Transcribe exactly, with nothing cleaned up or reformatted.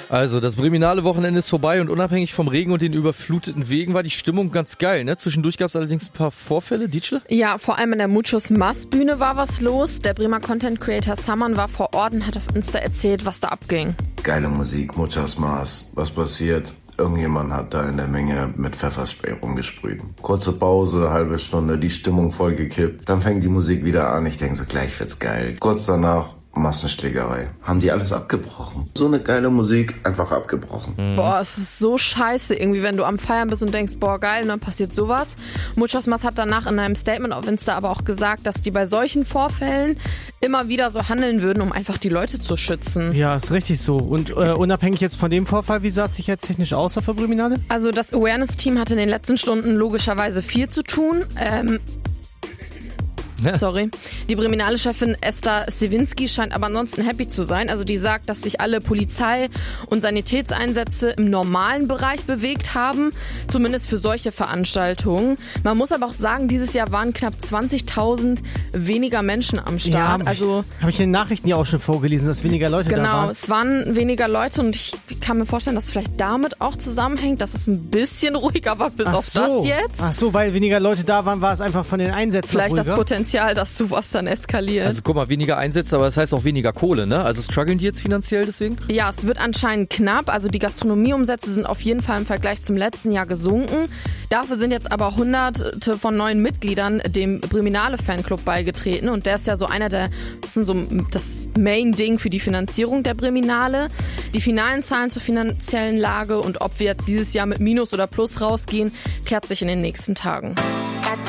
Also, das Breminale Wochenende ist vorbei und unabhängig vom Regen und den überfluteten Wegen war die Stimmung ganz geil, ne? Zwischendurch gab es allerdings ein paar Vorfälle, Dietschle? Ja, vor allem in der Muchos Mas Bühne war was los. Der Bremer Content Creator Saman war vor Ort und hat auf Insta erzählt, was da abging. Geile Musik, Muchos Mas. Was passiert? Irgendjemand hat da in der Menge mit Pfefferspray rumgesprüht. Kurze Pause, halbe Stunde, die Stimmung voll gekippt. Dann fängt die Musik wieder an. Ich denke so, gleich wird's geil. Kurz danach Massenschlägerei. Haben die alles abgebrochen. So eine geile Musik, einfach abgebrochen. Mhm. Boah, es ist so scheiße irgendwie, wenn du am Feiern bist und denkst, boah, geil, und dann passiert sowas. Muchos Mas hat danach in einem Statement auf Insta aber auch gesagt, dass die bei solchen Vorfällen immer wieder so handeln würden, um einfach die Leute zu schützen. Ja, ist richtig so. Und äh, unabhängig jetzt von dem Vorfall, wie sah es sicherheitstechnisch aus auf der Breminale? Also das Awareness-Team hatte in den letzten Stunden logischerweise viel zu tun. Ähm, Sorry. Die Breminale-Chefin Esther Sewinski scheint aber ansonsten happy zu sein. Also die sagt, dass sich alle Polizei- und Sanitätseinsätze im normalen Bereich bewegt haben. Zumindest für solche Veranstaltungen. Man muss aber auch sagen, dieses Jahr waren knapp zwanzigtausend weniger Menschen am Start. Ja, hab also ich, habe ich in den Nachrichten ja auch schon vorgelesen, dass weniger Leute genau, da waren. Genau, es waren weniger Leute und ich kann mir vorstellen, dass es vielleicht damit auch zusammenhängt, dass es ein bisschen ruhiger war bis Ach auf so. das jetzt. Ach so, weil weniger Leute da waren, war es einfach von den Einsätzen Vielleicht ruhiger. das Potenzial, dass sowas dann eskaliert. Also guck mal, weniger Einsätze, aber das heißt auch weniger Kohle, ne? Also strugglen die jetzt finanziell deswegen? Ja, es wird anscheinend knapp. Also die Gastronomieumsätze sind auf jeden Fall im Vergleich zum letzten Jahr gesunken. Dafür sind jetzt aber hunderte von neuen Mitgliedern dem Breminale-Fanclub beigetreten. Und der ist ja so einer der, das sind so das Main-Ding für die Finanzierung der Breminale. Die finalen Zahlen zur finanziellen Lage und ob wir jetzt dieses Jahr mit Minus oder Plus rausgehen, klärt sich in den nächsten Tagen.